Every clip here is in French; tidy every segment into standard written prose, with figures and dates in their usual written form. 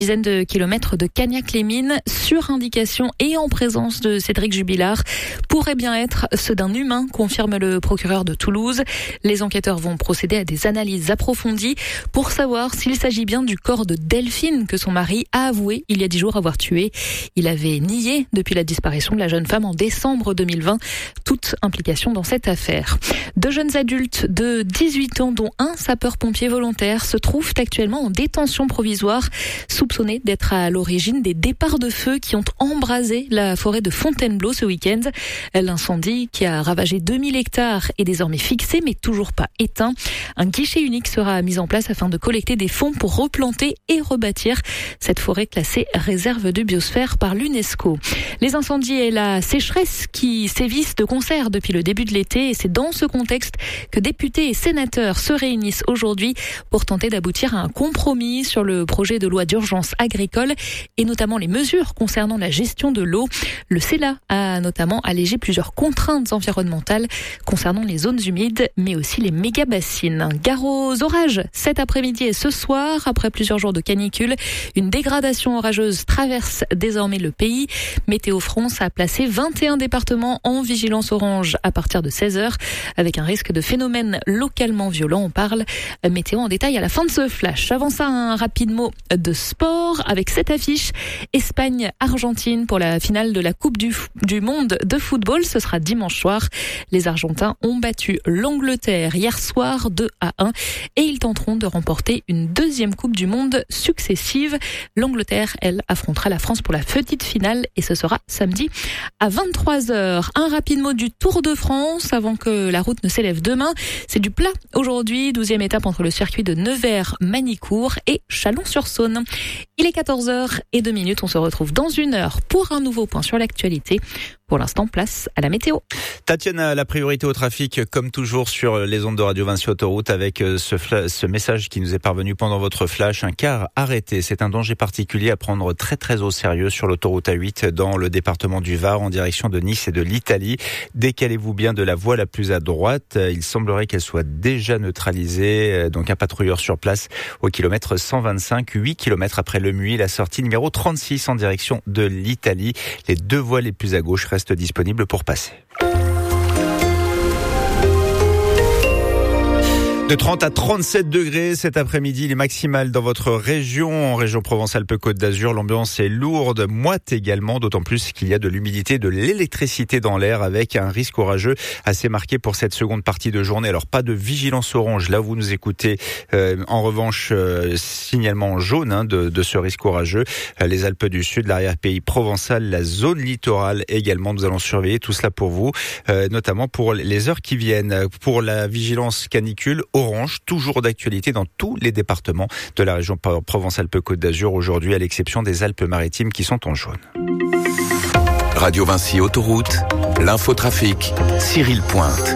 Dizaine de kilomètres de Cagnac-les-Mines, sur indication et en présence de Cédric Jubilard, pourraient bien être ceux d'un humain, confirme le procureur de Toulouse. Les enquêteurs vont procéder à des analyses approfondies pour savoir s'il s'agit bien du corps de Delphine que son mari a avoué il y a 10 jours avoir tué. Il avait nié depuis la disparition de la jeune femme en décembre 2020 toute implication dans cette affaire. Deux jeunes adultes de 18 ans, dont un sapeur-pompier volontaire, se trouvent actuellement en détention provisoire, soupçonnés d'être à l'origine des départs de feu qui ont embrasé la forêt de Fontainebleau ce week-end. L'incendie qui a ravagé 2000 hectares est désormais fixé mais toujours pas éteint. Un guichet unique sera mis en place afin de collecter des fonds pour replanter et rebâtir cette forêt classée réserve de biosphère par l'UNESCO. Les incendies et la sécheresse qui sévissent de concert depuis le début de l'été, et c'est dans ce contexte que députés et sénateurs se réunissent aujourd'hui pour tenter d'aboutir à un compromis sur le projet de loi d'urgence agricole et notamment les mesures concernant la gestion de l'eau. Le Sénat a notamment allégé plusieurs contraintes environnementales concernant les zones humides mais aussi les méga-bassines. Gare aux orages cet après-midi et ce soir, après plusieurs jours de canicule, une dégradation orageuse traverse désormais le pays. Météo France a placé 21 départements en vigilance orange à partir de 16h avec un risque de phénomènes localement violents. On parle météo en détail à la fin de ce flash. Avant ça, un rapide mot de sport avec cette affiche Espagne-Argentine pour la finale de la Coupe du Monde de football. Ce sera dimanche soir. Les Argentins ont battu l'Angleterre hier soir 2-1 et ils tenteront de remporter une deuxième Coupe du Monde successive. L'Angleterre, elle, affrontera la France pour la petite finale et ce sera samedi à 23h. Un rapide mot du Tour de France avant que la route ne s'élève demain. C'est du plat aujourd'hui, 12e étape entre le circuit de Nevers-Manicourt et Chalon-sur-Saône. Il est 14h02. On se retrouve dans une heure pour un nouveau point sur l'actualité. Pour l'instant, place à la météo. Tatiana, la priorité au trafic, comme toujours sur les ondes de Radio Vinci Autoroute, avec ce message qui nous est parvenu pendant votre flash. Un car arrêté, c'est un danger particulier à prendre très très au sérieux sur l'autoroute A8 dans le département du Var en direction de Nice et de l'Italie. Décalez-vous bien de la voie la plus à droite. Il semblerait qu'elle soit déjà neutralisée. Donc un patrouilleur sur place au kilomètre 125, 8 km après Le Muy, la sortie numéro 36 en direction de l'Italie. Les deux voies les plus à gauche restent disponibles pour passer. De 30 à 37 degrés cet après-midi, les maximales dans votre région. En région Provence-Alpes-Côte d'Azur, l'ambiance est lourde, moite également, d'autant plus qu'il y a de l'humidité, de l'électricité dans l'air avec un risque orageux assez marqué pour cette seconde partie de journée. Alors pas de vigilance orange, là vous nous écoutez. En revanche, signalement jaune de ce risque orageux. Les Alpes du Sud, l'arrière-pays provençal, la zone littorale également. Nous allons surveiller tout cela pour vous, notamment pour les heures qui viennent. Pour la vigilance canicule, orange, toujours d'actualité dans tous les départements de la région Provence-Alpes-Côte d'Azur aujourd'hui, à l'exception des Alpes-Maritimes qui sont en jaune. Radio Vinci Autoroute, l'infotrafic, Cyril Pointe.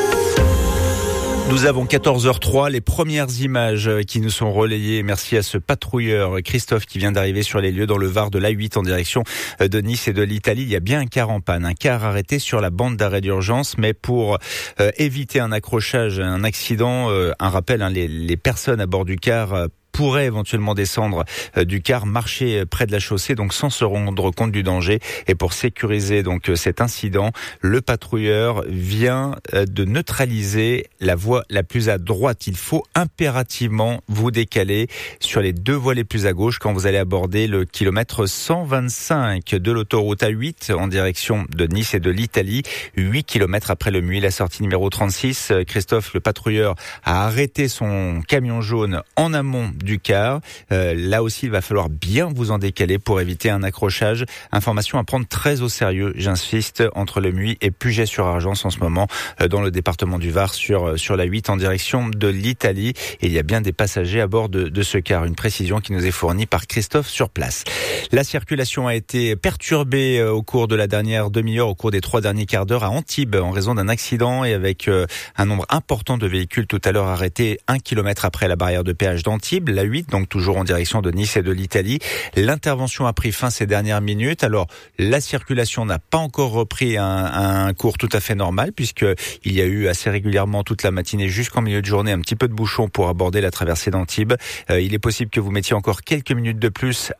Nous avons 14h03, les premières images qui nous sont relayées. Merci à ce patrouilleur Christophe qui vient d'arriver sur les lieux dans le Var de l'A8 en direction de Nice et de l'Italie. Il y a bien un car en panne, un car arrêté sur la bande d'arrêt d'urgence, mais pour éviter un accrochage, un accident, un rappel, les personnes à bord du car pourrait éventuellement descendre du car, marcher près de la chaussée, donc sans se rendre compte du danger. Et pour sécuriser donc cet incident, le patrouilleur vient de neutraliser la voie la plus à droite. Il faut impérativement vous décaler sur les deux voies les plus à gauche quand vous allez aborder le kilomètre 125 de l'autoroute A8 en direction de Nice et de l'Italie. 8 km après Le Muy, la sortie numéro 36. Christophe, le patrouilleur, a arrêté son camion jaune en amont du car. Là aussi, il va falloir bien vous en décaler pour éviter un accrochage. Information à prendre très au sérieux, j'insiste, entre Le Muy et Puget-sur-Argence en ce moment, dans le département du Var, sur la 8 en direction de l'Italie. Et il y a bien des passagers à bord de ce car. Une précision qui nous est fournie par Christophe sur place. La circulation a été perturbée au cours de la dernière demi-heure, au cours des 3 derniers quarts d'heure à Antibes, en raison d'un accident et avec un nombre important de véhicules tout à l'heure arrêtés 1 kilomètre après la barrière de péage d'Antibes. d'Antibes, l'A8, donc toujours en direction de Nice et de l'Italie. L'intervention a pris fin ces dernières minutes. Alors, la circulation n'a pas encore repris un cours tout à fait normal, puisqu'il y a eu assez régulièrement toute la matinée jusqu'en milieu de journée un petit peu de bouchon pour aborder la traversée d'Antibes. Il est possible que vous mettiez encore quelques minutes de plus